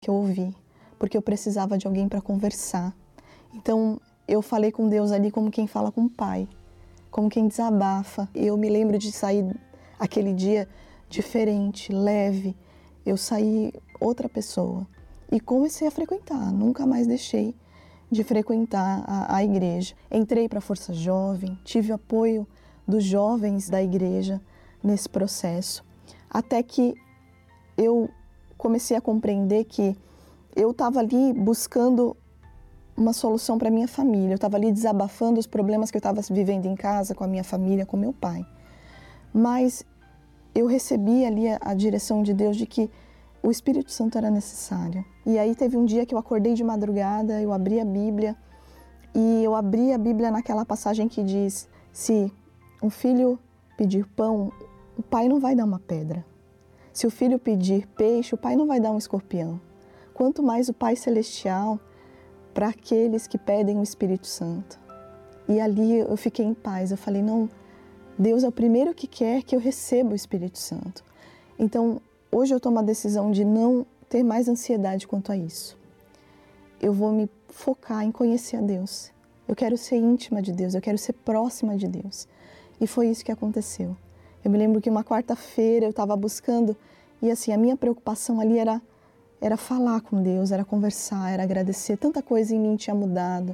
que eu ouvi, porque eu precisava de alguém para conversar. Então, eu falei com Deus ali como quem fala com o Pai, como quem desabafa. Eu me lembro de sair aquele dia diferente, leve. Eu saí outra pessoa e comecei a frequentar, nunca mais deixei de frequentar a igreja. Entrei para a Força Jovem, tive apoio dos jovens da igreja nesse processo, até que eu comecei a compreender que eu estava ali buscando uma solução para minha família, eu estava ali desabafando os problemas que eu estava vivendo em casa com a minha família, com meu pai. Mas eu recebi ali a direção de Deus de que o Espírito Santo era necessário. E aí teve um dia que eu acordei de madrugada, eu abri a Bíblia, e eu abri a Bíblia naquela passagem que diz: se um filho pedir pão, o pai não vai dar uma pedra. Se o filho pedir peixe, o pai não vai dar um escorpião. Quanto mais o Pai Celestial para aqueles que pedem o Espírito Santo. E ali eu fiquei em paz, eu falei, não, Deus é o primeiro que quer que eu receba o Espírito Santo. Então, hoje eu tomo a decisão de não ter mais ansiedade quanto a isso. Eu vou me focar em conhecer a Deus. Eu quero ser íntima de Deus, eu quero ser próxima de Deus. E foi isso que aconteceu. Eu me lembro que uma quarta-feira eu estava buscando e assim, a minha preocupação ali era falar com Deus, era conversar, era agradecer. Tanta coisa em mim tinha mudado.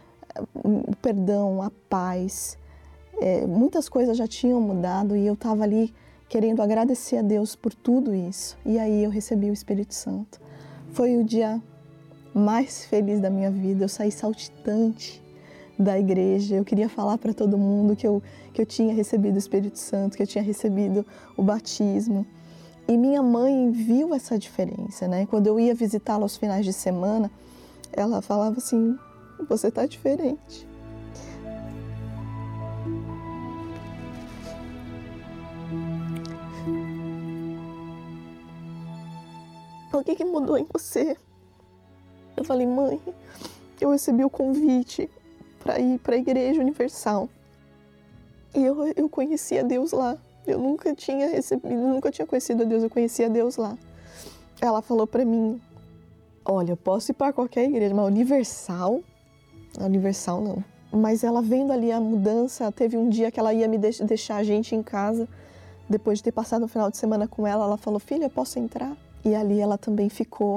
O perdão, a paz, muitas coisas já tinham mudado e eu estava ali querendo agradecer a Deus por tudo isso. E aí eu recebi o Espírito Santo. Foi o dia mais feliz da minha vida, eu saí saltitante da igreja, eu queria falar para todo mundo que eu tinha recebido o Espírito Santo, que eu tinha recebido o batismo. E minha mãe viu essa diferença, né? Quando eu ia visitá-la aos finais de semana, ela falava assim, você está diferente. O que mudou em você? Eu falei, mãe, eu recebi o convite para ir para a Igreja Universal. E eu conhecia Deus lá. Eu nunca tinha conhecido a Deus, eu conhecia Deus lá. Ela falou para mim, olha, eu posso ir para qualquer igreja, mas Universal não. Mas ela vendo ali a mudança, teve um dia que ela ia me deixar a gente em casa, depois de ter passado um final de semana com ela, ela falou, filha, eu posso entrar? E ali ela também ficou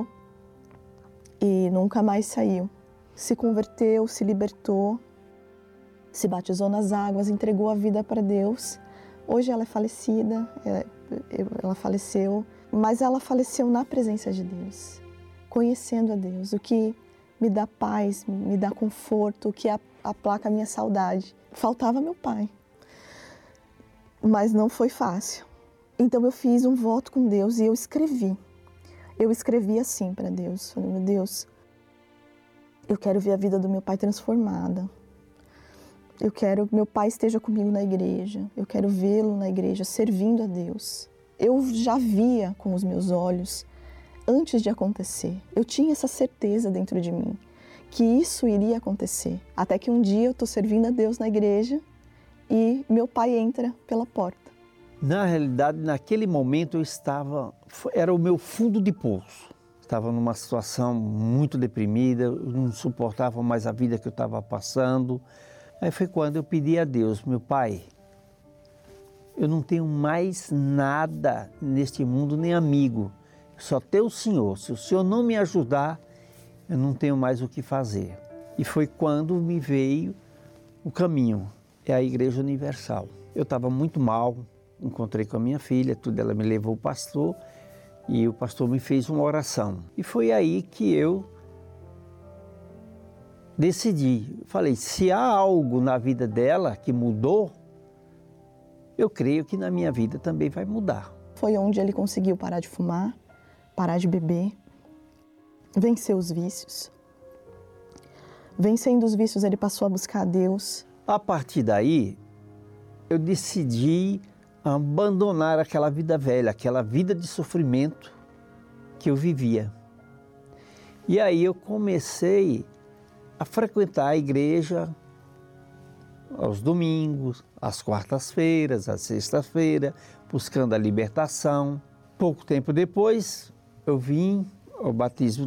e nunca mais saiu. Se converteu, se libertou, se batizou nas águas, entregou a vida para Deus. Hoje ela é falecida, ela faleceu, mas ela faleceu na presença de Deus, conhecendo a Deus, o que me dá paz, me dá conforto, o que aplaca a minha saudade. Faltava meu pai, mas não foi fácil. Então eu fiz um voto com Deus e eu escrevi. Eu escrevi assim para Deus, falei, meu Deus, eu quero ver a vida do meu pai transformada. Eu quero que meu pai esteja comigo na igreja, eu quero vê-lo na igreja, servindo a Deus. Eu já via com os meus olhos, antes de acontecer. Eu tinha essa certeza dentro de mim, que isso iria acontecer. Até que um dia eu estou servindo a Deus na igreja e meu pai entra pela porta. Na realidade, naquele momento era o meu fundo de poço. Estava numa situação muito deprimida, eu não suportava mais a vida que eu estava passando. Aí foi quando eu pedi a Deus, meu pai, eu não tenho mais nada neste mundo, nem amigo, só tenho o Senhor. Se o Senhor não me ajudar, eu não tenho mais o que fazer. E foi quando me veio o caminho, é a Igreja Universal. Eu estava muito mal, encontrei com a minha filha, ela me levou ao pastor e o pastor me fez uma oração. E foi aí que eu decidi, falei, se há algo na vida dela que mudou, eu creio que na minha vida também vai mudar. Foi onde ele conseguiu parar de fumar, parar de beber, vencer os vícios. Vencendo os vícios, ele passou a buscar a Deus. A partir daí, eu decidi abandonar aquela vida velha, aquela vida de sofrimento que eu vivia. E aí eu comecei a frequentar a igreja aos domingos, às quartas-feiras, às sextas-feiras, buscando a libertação. Pouco tempo depois, eu vim o batismo